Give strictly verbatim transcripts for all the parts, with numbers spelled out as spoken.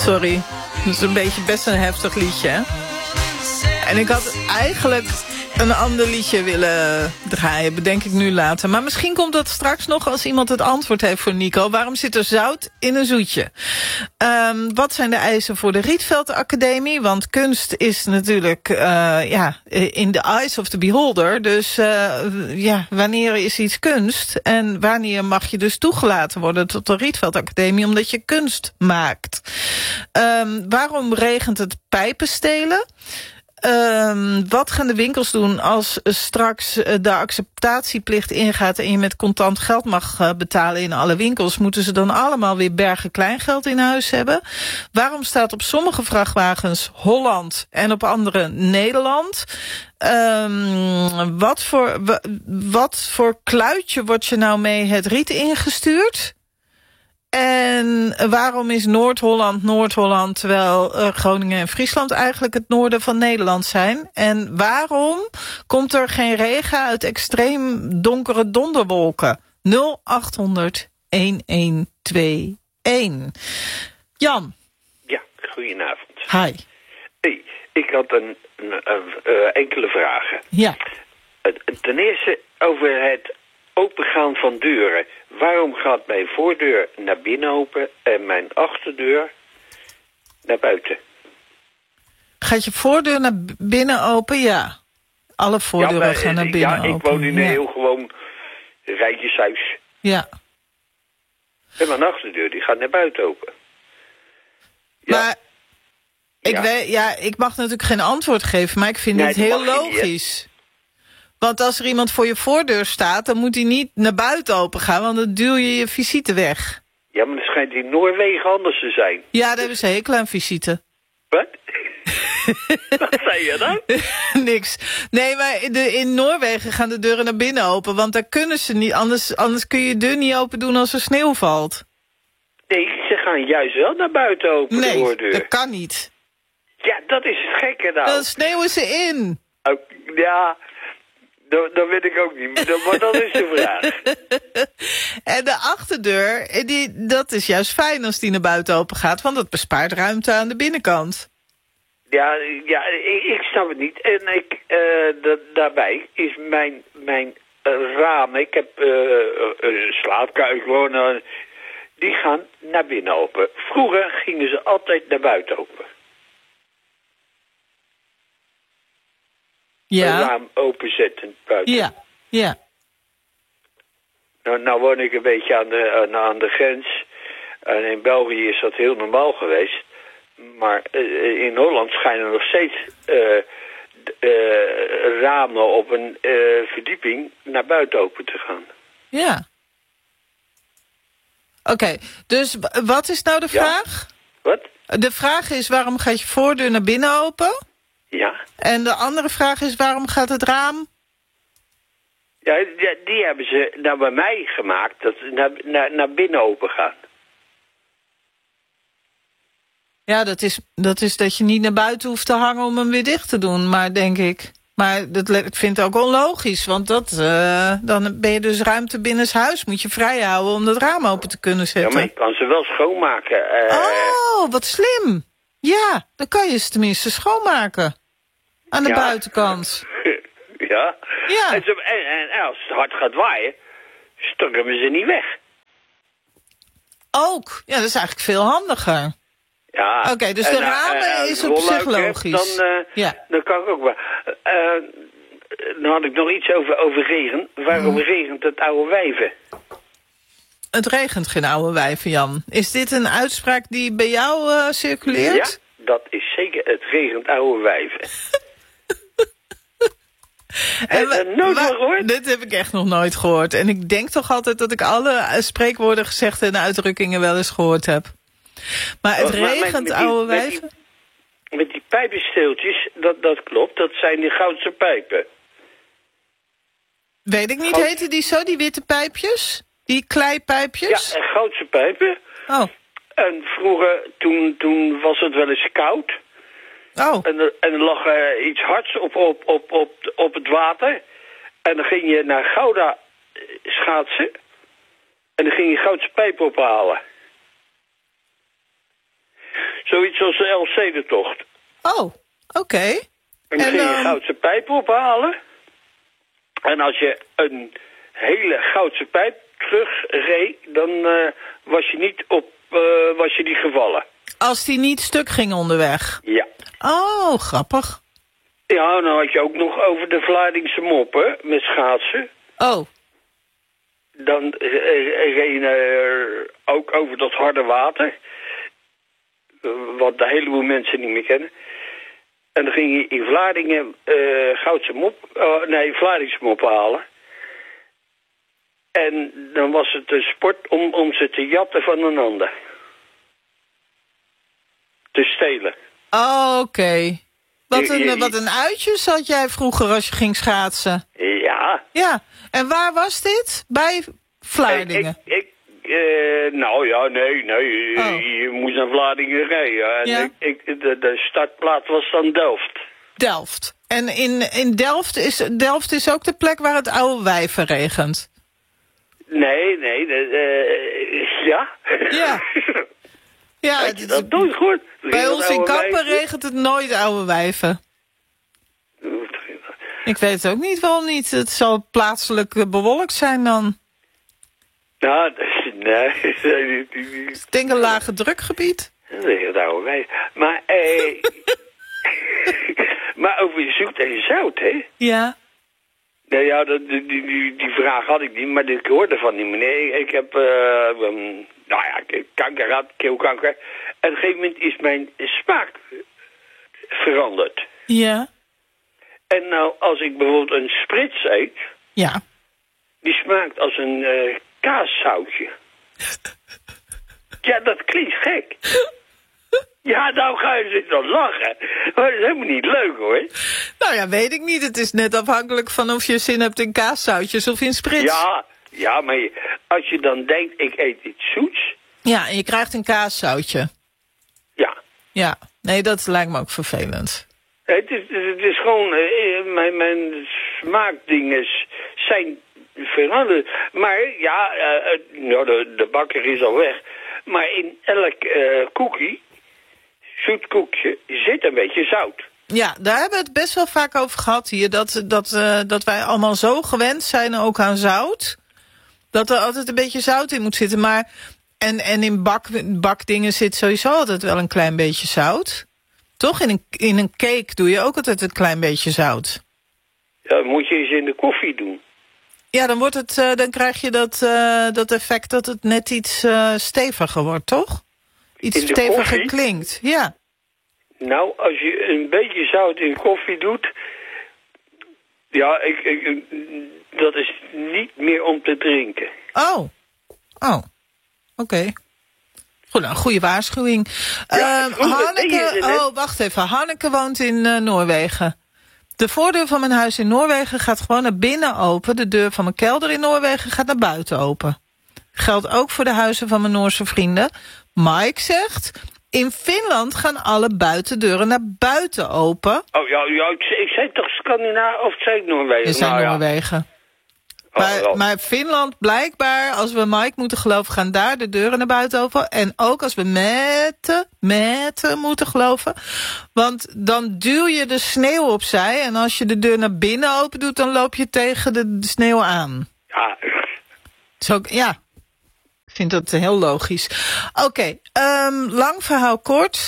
Sorry. Dat is een beetje best een heftig liedje, hè? En ik had eigenlijk een ander liedje willen draaien, bedenk ik nu later. Maar misschien komt dat straks nog als iemand het antwoord heeft voor Nico. Waarom zit er zout in een zoetje? Um, wat zijn de eisen voor de Rietveld Academie? Want kunst is natuurlijk uh, ja, in the eyes of the beholder. Dus uh, ja, wanneer is iets kunst? En wanneer mag je dus toegelaten worden tot de Rietveld Academie omdat je kunst maakt? Um, waarom regent het pijpenstelen? Um, wat gaan de winkels doen als straks de acceptatieplicht ingaat en je met contant geld mag uh, betalen in alle winkels? Moeten ze dan allemaal weer bergen kleingeld in huis hebben? Waarom staat op sommige vrachtwagens Holland en op andere Nederland? Um, wat voor, wat voor kluitje wordt je nou mee het riet ingestuurd? En waarom is Noord-Holland Noord-Holland, terwijl uh, Groningen en Friesland eigenlijk het noorden van Nederland zijn? En waarom komt er geen regen uit extreem donkere donderwolken? nul acht honderd een een twee een. Jan. Ja, goedenavond. Hi. Hey, ik had een, een, een uh, enkele vragen. Ja. Uh, ten eerste over het opengaan van deuren. Waarom gaat mijn voordeur naar binnen open en mijn achterdeur naar buiten? Gaat je voordeur naar binnen open? Ja. Alle voordeuren ja, maar, gaan naar binnen open. Ja, ik woon in een ja. heel gewoon rijtjeshuis. Ja. En mijn achterdeur die gaat naar buiten open. Ja. Maar ik, ja. Weet, ja, ik mag natuurlijk geen antwoord geven, maar ik vind nee, het heel logisch. Niet, want als er iemand voor je voordeur staat, dan moet hij niet naar buiten open gaan, want dan duw je je visite weg. Ja, maar dat schijnt in Noorwegen anders te zijn. Ja, daar hebben ze hekel aan visite. Wat? Wat zei je dan? Niks. Nee, maar de, in Noorwegen gaan de deuren naar binnen open, want daar kunnen ze niet, anders, anders kun je je deur niet open doen als er sneeuw valt. Nee, ze gaan juist wel naar buiten open, nee, de voordeur. Dat kan niet. Ja, dat is het gekke nou. Dan sneeuwen ze in. Oh, ja, dat, dat weet ik ook niet, maar dat is de vraag. En de achterdeur, die, dat is juist fijn als die naar buiten open gaat, want dat bespaart ruimte aan de binnenkant. Ja, ja ik, ik snap het niet. En ik, uh, dat, daarbij is mijn, mijn uh, ramen, ik heb uh, een slaapkamer gewoon, uh, die gaan naar binnen open. Vroeger gingen ze altijd naar buiten open. Ja. Een raam openzetten buiten. Ja, ja. Nou, nou woon ik een beetje aan de, aan, aan de grens. En in België is dat heel normaal geweest. Maar uh, in Holland schijnen nog steeds uh, uh, ramen op een uh, verdieping naar buiten open te gaan. Ja. Oké, okay, dus wat is nou de vraag? Ja? Wat? De vraag is, waarom gaat je voordeur naar binnen open? Ja. En de andere vraag is, waarom gaat het raam? Ja, die, die hebben ze nou bij mij gemaakt, dat ze naar, naar, naar binnen open gaan. Ja, dat is, dat is dat je niet naar buiten hoeft te hangen om hem weer dicht te doen, maar denk ik. Maar dat, ik vind het ook onlogisch, want dat, uh, dan ben je dus ruimte binnenshuis. Moet je vrij houden om dat raam open te kunnen zetten. Ja, maar je kan ze wel schoonmaken. Uh... Oh, wat slim. Ja, dan kan je ze tenminste schoonmaken. Aan de ja. buitenkant. Ja. ja. En, ze, en, en als het hard gaat waaien, stormen ze niet weg. Ook. Ja, dat is eigenlijk veel handiger. Ja. Oké, okay, dus de en, ramen uh, is op zich logisch. Dan, uh, ja. dan kan ik ook wel. Uh, dan had ik nog iets over, over regen. Waarom hmm. regent het oude wijven? Het regent geen oude wijven, Jan. Is dit een uitspraak die bij jou uh, circuleert? Ja, dat is zeker. Het regent oude wijven. En we, uh, nooit maar, gehoord? Dit heb ik echt nog nooit gehoord. En ik denk toch altijd dat ik alle spreekwoorden, gezegden en uitdrukkingen wel eens gehoord heb. Maar het oh, maar regent, met, met die, oude wijven? Met die, met die pijpensteeltjes, dat, dat klopt. Dat zijn die goudse pijpen. Weet ik niet, Goud... heten die zo, die witte pijpjes? Die kleipijpjes? Ja, en goudse pijpen. Oh. En vroeger, toen, toen was het wel eens koud. Oh. En er, en er lag uh, iets hards op, op, op, op, op het water. En dan ging je naar Gouda schaatsen. En dan ging je goudse pijpen ophalen. Zoiets als de Elfstedentocht. Oh, oké. Okay. En dan ging je um... goudse pijpen ophalen. En als je een hele goudse pijp terugreed, dan uh, was je niet op, uh, was je niet gevallen. Als die niet stuk ging onderweg? Ja. Oh, grappig. Ja, dan had je ook nog over de Vlaardingse moppen met schaatsen. Oh. Dan uh, reed je uh, ook over dat harde water. Uh, wat de heleboel mensen niet meer kennen. En dan ging je in Vlaardingen uh, goudse mop, uh, nee, Vlaardingse mop halen. En dan was het een sport om, om ze te jatten van een ander. Te stelen. Oh, oké. Okay. Wat een, wat een uitjes had jij vroeger als je ging schaatsen. Ja. Ja, en waar was dit? Bij Vlaardingen? Ik, ik, uh, nou ja, nee, nee. Oh. Je, je moest naar Vlaardingen rijden. En ja. ik, ik, de, de startplaats was dan Delft. Delft. En in, in Delft, is, Delft is ook de plek waar het oude wijven regent? Nee, nee. De, uh, ja. Ja. Ja, het is, dat doe je goed. Bij ons in Kampen regent het nooit oude wijven. Ik weet het ook niet, wel niet. Het zal plaatselijk bewolkt zijn dan. Nou, nee. Ik denk een lage drukgebied. Dat is het oude wijven. Maar, eh... maar over zoet en zout, hè? Ja. Nou ja, dat, die, die, die vraag had ik niet, maar ik hoorde van die meneer. Ik heb, uh, um, nou ja, kanker gehad, keelkanker. En op een gegeven moment is mijn smaak veranderd. Ja. En nou, als ik bijvoorbeeld een sprits eet... Ja. Die smaakt als een uh, kaaszoutje. Ja, dat klinkt gek. Ja, nou ga je zitten lachen. Maar dat is helemaal niet leuk, hoor. Nou ja, weet ik niet. Het is net afhankelijk van of je zin hebt in kaaszoutjes of in sprits. Ja, ja, maar je, als je dan denkt, ik eet iets zoets... Ja, en je krijgt een kaaszoutje. Ja. Ja, nee, dat lijkt me ook vervelend. Het is, het is gewoon... Uh, mijn, mijn smaakdingen zijn veranderd. Maar ja, uh, nou, de, de bakker is al weg. Maar in elk uh, koekie... zoetkoekje zit een beetje zout. Ja, daar hebben we het best wel vaak over gehad hier. Dat, dat, uh, dat wij allemaal zo gewend zijn ook aan zout. Dat er altijd een beetje zout in moet zitten. Maar, en, en in bak, bakdingen zit sowieso altijd wel een klein beetje zout. Toch? In een, in een cake doe je ook altijd een klein beetje zout. Ja, moet je eens in de koffie doen. Ja, dan, wordt het, uh, dan krijg je dat, uh, dat effect dat het net iets uh, steviger wordt, toch? Iets steviger koffie? Klinkt, ja. Nou, als je een beetje zout in koffie doet... Ja, ik, ik, dat is niet meer om te drinken. Oh, oh, oké. Okay. Goed, nou, goede waarschuwing. Ja, uh, Hanneke, oh, wacht even. Hanneke woont in uh, Noorwegen. De voordeur van mijn huis in Noorwegen gaat gewoon naar binnen open. De deur van mijn kelder in Noorwegen gaat naar buiten open. Geldt ook voor de huizen van mijn Noorse vrienden. Mike zegt... In Finland gaan alle buitendeuren naar buiten open. Oh ja, ja ik, ik zei toch Scandinavië of zei ik Noorwegen? Je zei nou, Noorwegen. Ja. Maar, oh, oh. maar Finland, blijkbaar, als we Mike moeten geloven, gaan daar de deuren naar buiten open. En ook als we Mette, Mette moeten geloven. Want dan duw je de sneeuw opzij. En als je de deur naar binnen open doet, dan loop je tegen de, de sneeuw aan. Ja. Zo, ja. Ik vind dat heel logisch. Oké, okay, um, lang verhaal kort.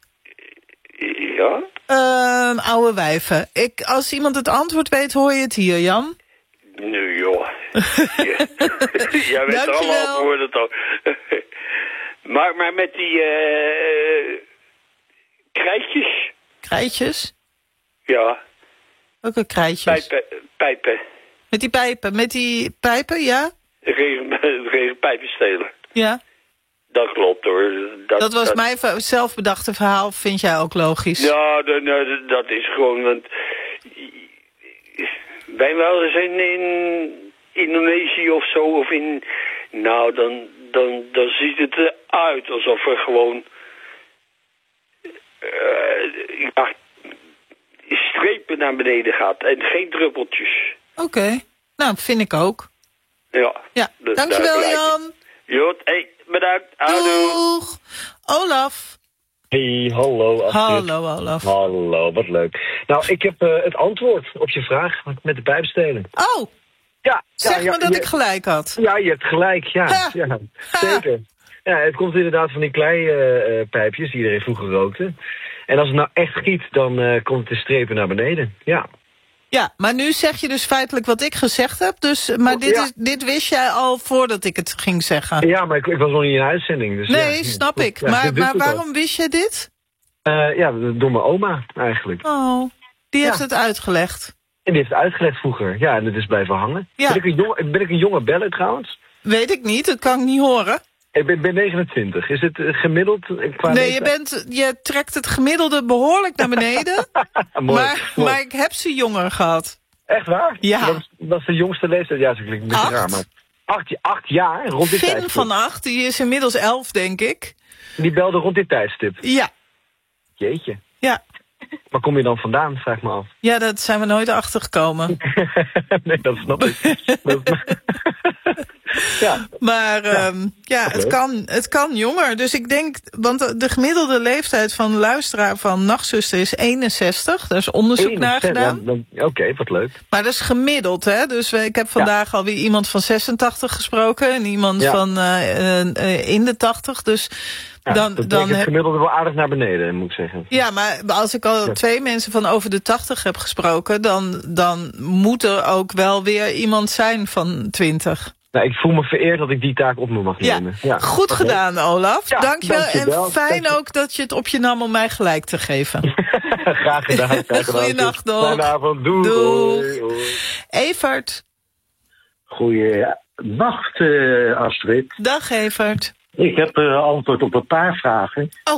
Ja? Um, oude wijven. Ik, als iemand het antwoord weet, hoor je het hier, Jan? Nu joh. Ja. Jij weet er allemaal antwoorden toch. maar, maar met die uh, krijtjes. Krijtjes? Ja. Welke krijtjes? Pijpen, pijpen. Met die pijpen, met die pijpen, ja? Regen, regenpijpen stelen. Ja. Dat klopt hoor. Dat, dat was dat... mijn zelfbedachte verhaal, vind jij ook logisch? Ja, dat, dat is gewoon, want wij wel eens in, in Indonesië of zo, of in, nou dan, dan, dan ziet het eruit alsof er gewoon, uh, ja, strepen naar beneden gaat en geen druppeltjes. Oké, okay. Nou, vind ik ook. Ja. Ja, dankjewel Jan. Jot, hey, bedankt. Doeg. Olaf. Hey, hallo Astrid. Hallo Olaf. Hallo, wat leuk. Nou, ik heb uh, het antwoord op je vraag met de pijpstelen. Oh, ja, zeg ja, ja, maar dat je, ik gelijk had. Ja, je hebt gelijk, ja. Ha. ja zeker. Ja, het komt inderdaad van die kleipijpjes uh, die iedereen vroeger rookte. En als het nou echt giet, dan uh, komt het de strepen naar beneden. Ja. Ja, maar nu zeg je dus feitelijk wat ik gezegd heb. Dus, maar dit, ja. is, dit wist jij al voordat ik het ging zeggen. Ja, maar ik, ik was nog niet in de uitzending. Dus nee, ja, snap ik. Ja, maar maar waarom al. wist je dit? Uh, ja, door mijn oma eigenlijk. Oh, die heeft ja. het uitgelegd. En die heeft het uitgelegd vroeger. Ja, en het is blijven hangen. Ja. Ben, ik een jonge, ben ik een jonge beller trouwens? Weet ik niet, dat kan ik niet horen. Ik ben, ben negenentwintig. Is het uh, gemiddeld? Qua nee, je, bent, je trekt het gemiddelde behoorlijk naar beneden. mooi, maar, mooi. maar ik heb ze jonger gehad. Echt waar? Ja. Dat is, dat is de jongste leeftijd. Ja, dat klinkt een beetje acht? raar, maar... Acht, acht jaar, rond dit Finn tijdstip. van acht, die is inmiddels elf, denk ik. Die belde rond dit tijdstip. Ja. Jeetje. Ja. Waar kom je dan vandaan, vraag me af. Ja, dat zijn we nooit achtergekomen. nee, dat snap ik. dat... ja. Maar ja, um, ja het, kan, het kan jonger. Dus ik denk, want de gemiddelde leeftijd van de luisteraar van Nachtzuster is eenenzestig. Daar is onderzoek eenenzestig, naar gedaan. Ja, Oké, okay, wat leuk. Maar dat is gemiddeld, hè. Dus ik heb vandaag ja. alweer iemand van zesentachtig gesproken. En iemand ja. van uh, uh, in de tachtig. Dus... Ja, dan, dat dan het gemiddelde wel aardig naar beneden, moet ik zeggen. Ja, maar als ik al ja. twee mensen van over de tachtig heb gesproken... Dan, dan moet er ook wel weer iemand zijn van twintig. Nou, ik voel me vereerd dat ik die taak op me mag nemen. Ja, ja. Goed okay. gedaan, Olaf. Ja, dankjewel. dankjewel. En fijn dankjewel. ook dat je het op je nam om mij gelijk te geven. Graag gedaan. Goeienacht nog. Goedenavond. Doei. Doei. Doei. Evert. Goeienacht, uh, Astrid. Dag, Evert. Ik heb uh, antwoord op een paar vragen. Oh.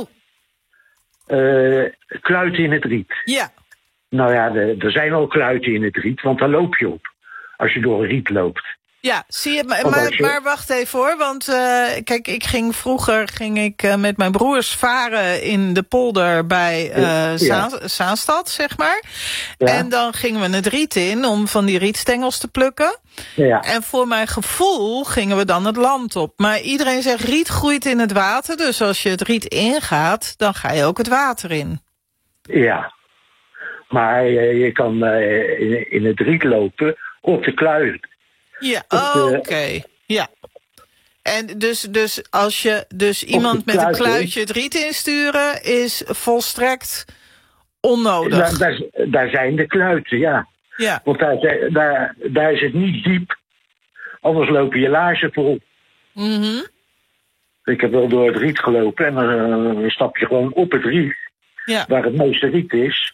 Uh, kluiten in het riet. Ja. Nou ja, er zijn al kluiten in het riet, want daar loop je op. Als je door een riet loopt. Ja, zie je, maar, maar, je... maar wacht even hoor, want uh, kijk, ik ging vroeger ging ik uh, met mijn broers varen in de polder bij uh, ja. Za- Zaanstad, zeg maar. Ja. En dan gingen we het riet in om van die rietstengels te plukken. Ja. En voor mijn gevoel gingen we dan het land op. Maar iedereen zegt riet groeit in het water, dus als je het riet ingaat, dan ga je ook het water in. Ja, maar uh, je kan uh, in, in het riet lopen op de kluit. Ja, oké. Okay. Ja. En dus, dus als je dus iemand met een kluitje het riet insturen, is volstrekt onnodig. Daar, daar, daar zijn de kluiten, ja. Ja. Want daar, daar, daar is het niet diep. Anders lopen je laarzen vol. Mm-hmm. Ik heb wel door het riet gelopen en dan uh, stap je gewoon op het riet. Ja. Waar het meeste riet is.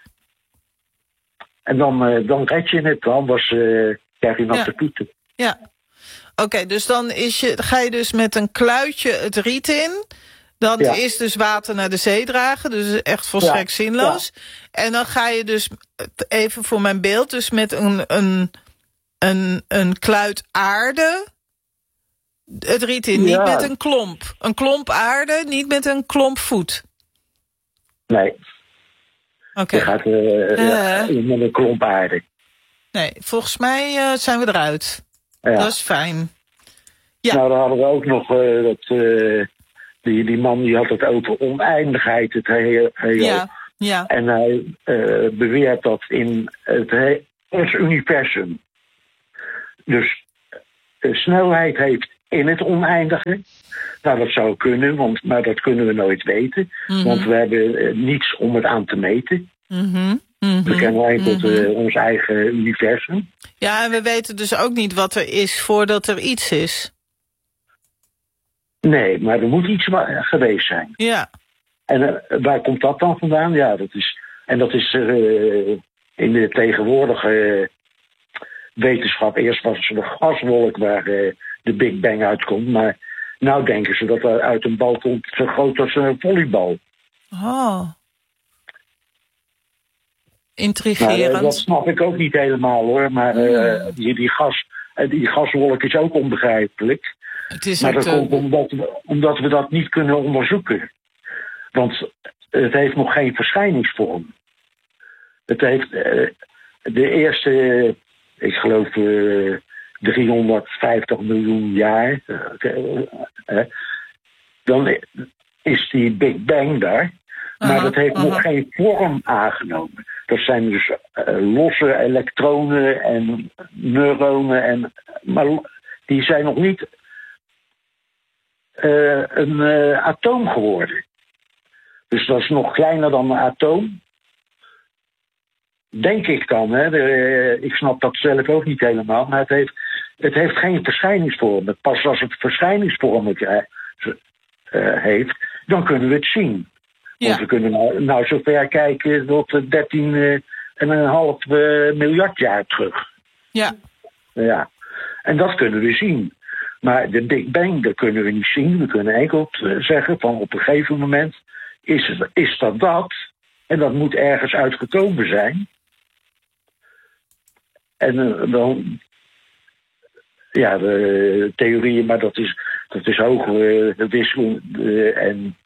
En dan, uh, dan red je het, anders uh, krijg je natte voeten. Ja. Oké, okay, dus dan is je, ga je dus met een kluitje het riet in. Dan ja. is dus water naar de zee dragen. Dus echt volstrekt ja. zinloos. Ja. En dan ga je dus, even voor mijn beeld, dus met een, een, een, een kluit aarde het riet in. Ja. Niet met een klomp. Een klomp aarde, niet met een klomp voet. Nee. Oké. Okay. Je gaat uh, uh. met een klomp aarde. Nee, volgens mij uh, zijn we eruit. Ja. Dat is fijn. Ja. Nou, dan hadden we ook nog uh, dat... Uh, die, die man die had het over oneindigheid, het heel. Ja, ja. En hij uh, beweert dat in het he- ons universum. Dus uh, snelheid heeft in het oneindige. Nou, dat zou kunnen, want, maar dat kunnen we nooit weten. Mm-hmm. Want we hebben uh, niets om het aan te meten. Mm-hmm. Mm-hmm. We kennen enkel mm-hmm. uh, ons eigen universum. Ja, en we weten dus ook niet wat er is voordat er iets is. Nee, maar er moet iets geweest zijn. Ja. En uh, waar komt dat dan vandaan? Ja, dat is... En dat is uh, in de tegenwoordige uh, wetenschap... Eerst was het een gaswolk waar uh, de Big Bang uitkomt. Maar nou denken ze dat er uit een bal komt zo groot als een volleybal. Oh. Intrigerend. Nou, uh, dat snap ik ook niet helemaal hoor. Maar uh, die, die, gas, uh, die gaswolk is ook onbegrijpelijk. Het is maar dat uh... komt omdat we, omdat we dat niet kunnen onderzoeken. Want het heeft nog geen verschijningsvorm. Het heeft uh, de eerste, uh, ik geloof, uh, driehonderdvijftig miljoen jaar. Uh, uh, uh, dan, is die Big Bang daar. Maar Uh-huh, dat heeft uh-huh. nog geen vorm aangenomen. Dat zijn dus uh, losse elektronen en neuronen. En, maar die zijn nog niet uh, een uh, atoom geworden. Dus dat is nog kleiner dan een atoom. Denk ik dan. Hè. De, uh, ik snap dat zelf ook niet helemaal. Maar het heeft, het heeft geen verschijningsvorm. Pas als het verschijningsvormen uh, uh, heeft, dan kunnen we het zien. Ja. Want we kunnen nou, nou zover kijken tot dertien uh, en een half uh, miljard jaar terug. Ja. Ja. En dat kunnen we zien. Maar de Big Bang, dat kunnen we niet zien. We kunnen enkel zeggen van op een gegeven moment is, het, is dat dat. En dat moet ergens uitgekomen zijn. En uh, dan... Ja, de theorieën, maar dat is, dat is hogere uh, wiskunde uh, en...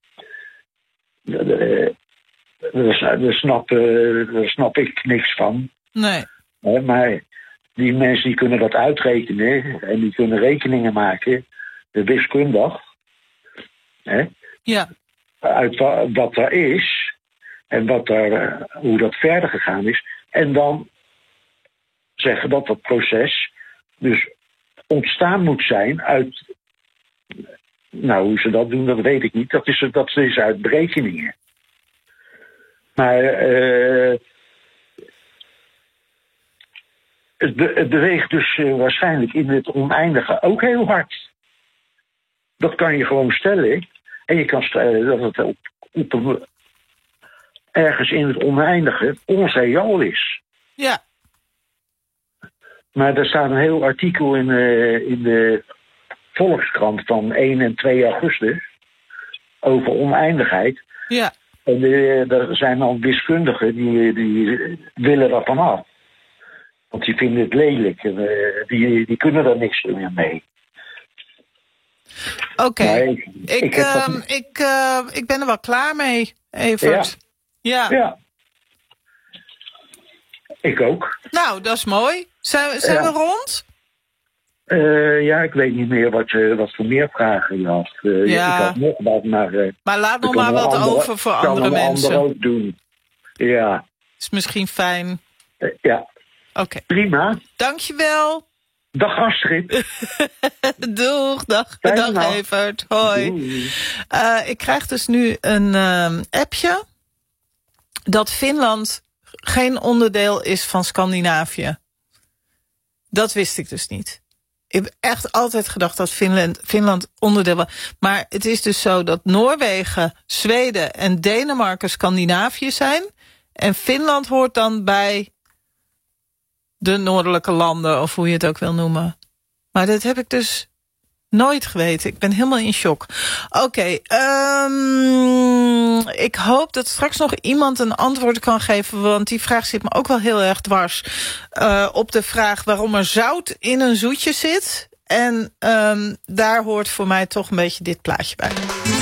Daar snap, daar snap ik niks van. Nee. Maar die mensen die kunnen dat uitrekenen en die kunnen rekeningen maken, wiskundig, hè, Ja. uit wat er is en wat er, hoe dat verder gegaan is. En dan zeggen dat dat proces dus ontstaan moet zijn uit... Nou, hoe ze dat doen, dat weet ik niet. Dat is, dat is uit berekeningen. Maar uh, het, be, het beweegt dus uh, waarschijnlijk in het oneindige ook heel hard. Dat kan je gewoon stellen. En je kan stellen dat het op, op, ergens in het oneindige ons heelal is. Ja. Maar er staat een heel artikel in, uh, in de Volkskrant van één en twee augustus over oneindigheid. Ja. En uh, er zijn dan wiskundigen die, die willen er vanaf. Want die vinden het lelijk. En, uh, die, die kunnen er niks meer mee. Oké. Okay. Ik, ik, ik, uh, dat... ik, uh, ik ben er wel klaar mee, Evert. Ja. Ja. ja. Ik ook. Nou, dat is mooi. Zijn, zijn ja. we rond? Uh, ja, ik weet niet meer wat, uh, wat voor meer vragen je had. Uh, ja. Ik had nog wat, maar... Uh, maar laat nog maar wat andere, over voor andere mensen. Kan een ander ook doen. Ja. Is misschien fijn. Uh, ja. Oké. Okay. Prima. Dankjewel. Dag Astrid. Doeg, dag, dag Evert. Hoi. Uh, ik krijg dus nu een uh, appje dat Finland geen onderdeel is van Scandinavië. Dat wist ik dus niet. Ik heb echt altijd gedacht dat Finland, Finland onderdeel was. Maar het is dus zo dat Noorwegen, Zweden en Denemarken Scandinavië zijn. En Finland hoort dan bij de noordelijke landen, of hoe je het ook wil noemen. Maar dat heb ik dus nooit geweten. Ik ben helemaal in shock. Oké, okay, um, ik hoop dat straks nog iemand een antwoord kan geven, want die vraag zit me ook wel heel erg dwars. Uh, op de vraag waarom er zout in een zoetje zit. En um, daar hoort voor mij toch een beetje dit plaatje bij.